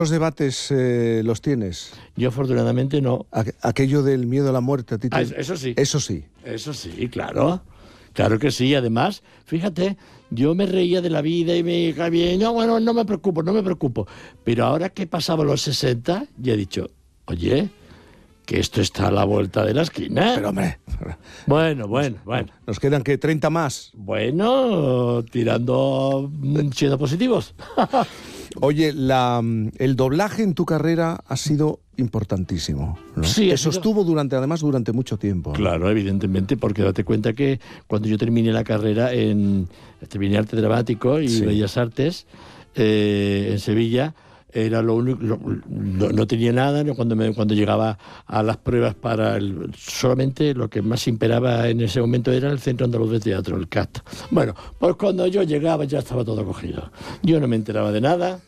¿Los debates los tienes? Yo afortunadamente no. Aquello del miedo a la muerte, a ti te... Eso sí. Eso sí. Eso sí, claro. Claro que sí. Además, fíjate, yo me reía de la vida y me caía bien. No, bueno, no me preocupo. Pero ahora que pasaba los 60, ya he dicho, oye, que esto está a la vuelta de la esquina. Pero, hombre... Bueno. ¿Nos quedan, qué, 30 más? Bueno, siendo positivos. Oye, el doblaje en tu carrera ha sido importantísimo, ¿no? Sí, eso estuvo durante mucho tiempo, ¿no? Claro, evidentemente, porque date cuenta que cuando yo terminé la carrera terminé arte dramático y bellas artes en Sevilla, era lo único, no tenía nada, ¿no? Cuando llegaba a las pruebas solamente lo que más imperaba en ese momento era el Centro Andaluz de Teatro, el CAT. Bueno, pues cuando yo llegaba ya estaba todo cogido. Yo no me enteraba de nada.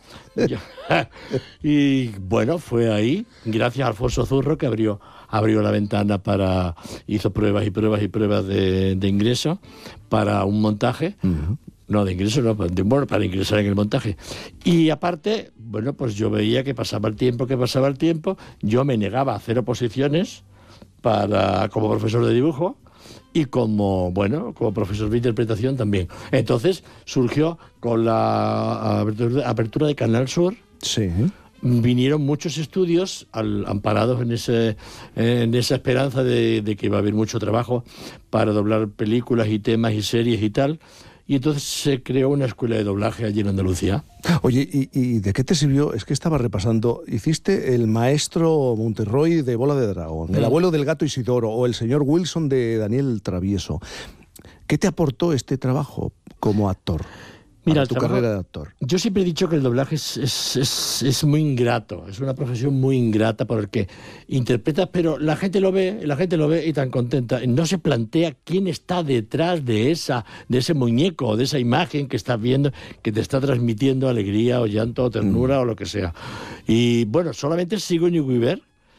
Y bueno, fue ahí, gracias a Alfonso Zurro, que abrió la ventana hizo pruebas de ingreso para un montaje. Uh-huh. No, de ingreso no, para ingresar en el montaje. Y aparte, bueno, pues yo veía que pasaba el tiempo, yo me negaba a hacer oposiciones como profesor de dibujo y como profesor de interpretación también. Entonces surgió con la apertura de Canal Sur. Sí. Vinieron muchos estudios amparados en esa esperanza de que iba a haber mucho trabajo para doblar películas y temas y series y tal. Y entonces se creó una escuela de doblaje allí en Andalucía. Oye, ¿y de qué te sirvió? Es que estaba repasando. Hiciste El maestro Monterroy de Bola de Dragón, El abuelo del gato Isidoro o El señor Wilson de Daniel Travieso. ¿Qué te aportó este trabajo como actor? Mira, tu carrera de actor. Yo siempre he dicho que el doblaje es muy ingrato, es una profesión muy ingrata porque interpretas, pero la gente lo ve y tan contenta. No se plantea quién está detrás de ese muñeco o de esa imagen que estás viendo, que te está transmitiendo alegría o llanto o ternura o lo que sea. Y bueno, solamente Sigourney Weaver,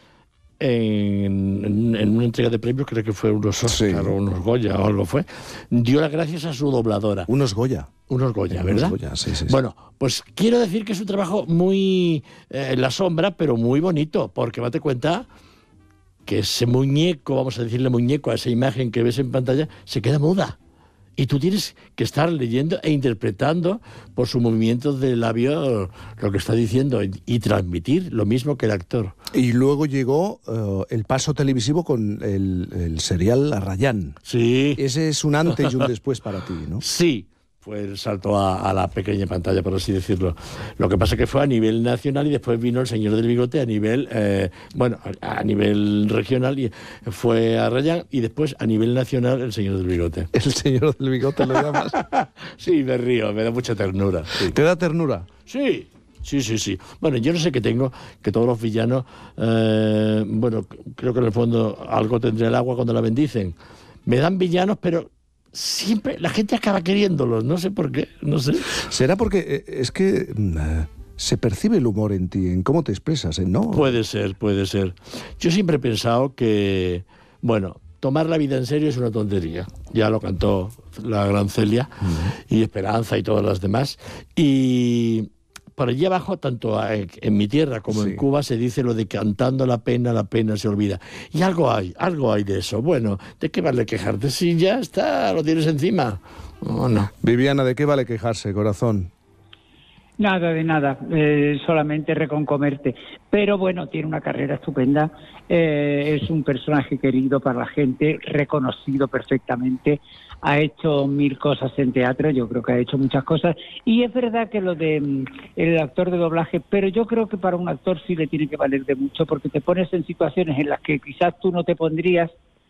en una entrega de premios, creo que fue unos Oscar o unos Goya o algo fue, dio las gracias a su dobladora. Unos Goya, ¿verdad? Unos Goya, sí. Bueno, pues quiero decir que es un trabajo muy en la sombra, pero muy bonito, porque date cuenta que ese muñeco, vamos a decirle muñeco, a esa imagen que ves en pantalla, se queda muda. Y tú tienes que estar leyendo e interpretando por sus movimientos de labio lo que está diciendo y transmitir lo mismo que el actor. Y luego llegó el paso televisivo con el serial Arrayán. Sí. Ese es un antes y un después para ti, ¿no? Sí. Fue el salto a la pequeña pantalla, por así decirlo. Lo que pasa es que fue a nivel nacional y después vino El señor del bigote a nivel a nivel regional, y fue a Arrayán, y después a nivel nacional El señor del bigote. ¿El señor del bigote lo llamas? Sí, me río, me da mucha ternura. Sí. ¿Te da ternura? Sí. Sí. Bueno, yo no sé qué tengo, que todos los villanos, creo que en el fondo algo tendrá el agua cuando la bendicen. Me dan villanos, pero siempre la gente acaba queriéndolos, no sé por qué, no sé. ¿Será porque es que se percibe el humor en ti, en cómo te expresas, ¿no? Puede ser. Yo siempre he pensado que, tomar la vida en serio es una tontería. Ya lo cantó la gran Celia, y Esperanza y todas las demás. Y por allí abajo, tanto en mi tierra como en Cuba, se dice lo de cantando la pena se olvida. Y algo hay de eso. Bueno, ¿de qué vale quejarte? Si ya está, lo tienes encima. No. Viviana, ¿de qué vale quejarse, corazón? Nada de nada, solamente reconcomerte. Pero bueno, tiene una carrera estupenda, es un personaje querido para la gente, reconocido perfectamente, ha hecho 1000 cosas en teatro, yo creo que ha hecho muchas cosas, y es verdad que lo de el actor de doblaje, pero yo creo que para un actor sí le tiene que valer de mucho, porque te pones en situaciones en las que quizás tú no te pondrías.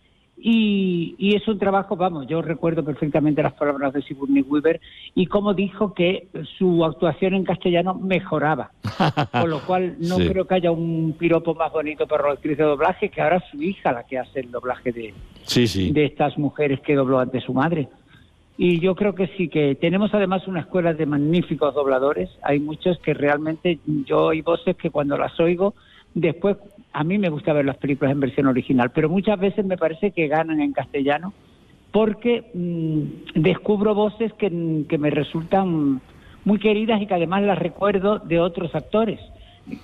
Y es un trabajo, yo recuerdo perfectamente las palabras de Sigourney Weaver y cómo dijo que su actuación en castellano mejoraba, con lo cual no creo que haya un piropo más bonito para la actriz de doblaje, que ahora es su hija la que hace el doblaje de estas mujeres que dobló ante su madre. Y yo creo que sí, que tenemos además una escuela de magníficos dobladores, hay muchos que realmente yo hay voces que cuando las oigo, después a mí me gusta ver las películas en versión original, pero muchas veces me parece que ganan en castellano porque descubro voces que me resultan muy queridas y que además las recuerdo de otros actores.